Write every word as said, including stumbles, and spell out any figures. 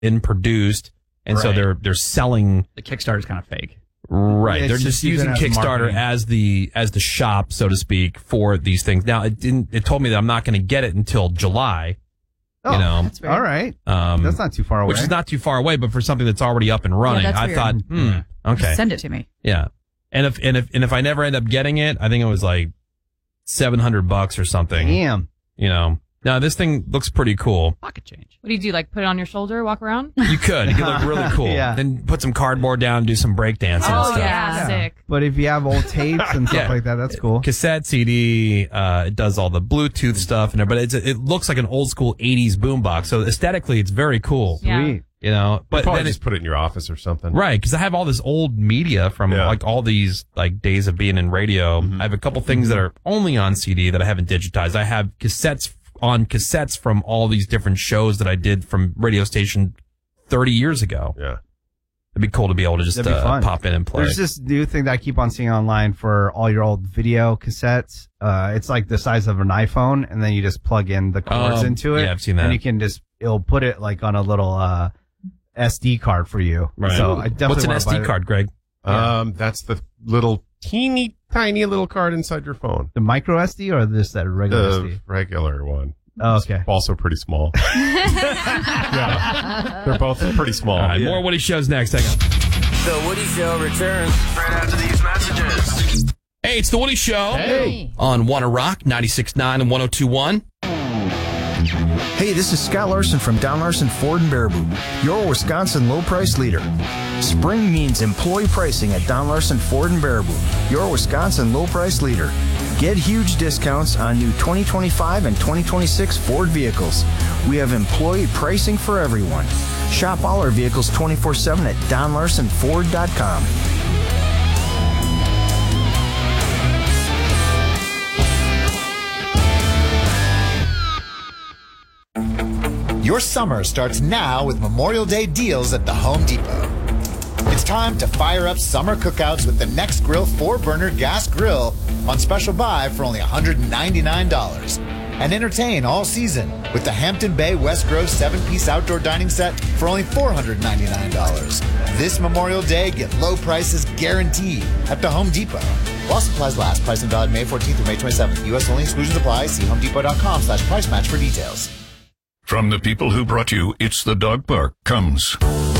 been produced, and Right. so they're they're selling. The Kickstarter's kind of fake. Right, It's they're just just using using it as Kickstarter marketing. as the as the shop, so to speak, for these things. Now, it didn't. It told me that I'm not going to get it until July. Oh, you know, That's weird. all right. um, That's not too far away. which is not too far away, but for something that's already up and running, that's I weird. thought, hmm, Yeah. okay, Send it to me. yeah. And if and if and if I never end up getting it, I think it was like seven hundred bucks or something. Damn. You know, now this thing looks pretty cool. Pocket change. What do you do? Like put it on your shoulder, walk around? You could, it could look really cool. Yeah. Then put some cardboard down, do some breakdancing and Oh stuff. yeah, Yeah. sick. But if you have old tapes and stuff Yeah. like that, that's cool. Cassette, C D, uh, it does all the Bluetooth stuff, and but it's it looks like an old school eighties boombox. So aesthetically, it's very cool. Yeah. Sweet. You know, But but probably then just it, put it in your office or something. right, because I have all this old media from Yeah. like all these like days of being in radio. I have a couple things that are only on C D that I haven't digitized. I have cassettes on cassettes from all these different shows that I did from radio station thirty years ago. Yeah. It'd be cool to be able to just That'd be uh, fun. pop in and play. There's this new thing that I keep on seeing online for all your old video cassettes. Uh, it's like the size of an iPhone, and then you just plug in the cords Oh, into it. yeah, I've seen that. And you can just, it'll put it like on a little, uh, S D card for you. Right. So I definitely What's an wanna S buy D it. card, Greg? Um, that's the little teeny tiny little card inside your phone. The micro S D or just that regular S D? The regular one. Oh, okay. It's also pretty small. yeah. They're both pretty small. All right, Yeah. more Woody shows next. Hang on. The Woody Show returns right after these messages. Hey, it's the Woody Show. Hey. On Wanna Rock, ninety-six point nine and one oh two point one. Hey, this is Scott Larson from Don Larson Ford and Baraboo, your Wisconsin low price leader. Spring means employee pricing at Don Larson Ford and Baraboo, your Wisconsin low price leader. Get huge discounts on new twenty twenty-five and twenty twenty-six Ford vehicles. We have employee pricing for everyone. Shop all our vehicles twenty-four seven at don larson ford dot com. Your summer starts now with Memorial Day deals at the Home Depot. It's time to fire up summer cookouts with the Next Grill four burner gas grill on special buy for only one hundred ninety-nine dollars. And entertain all season with the Hampton Bay West Grove seven piece outdoor dining set for only four hundred ninety-nine dollars. This Memorial Day, get low prices guaranteed at the Home Depot. While supplies last, price and valid May fourteenth through May twenty-seventh. U S only, exclusions apply. See homedepot.com slash price match for details. From the people who brought you It's the Dog Park comes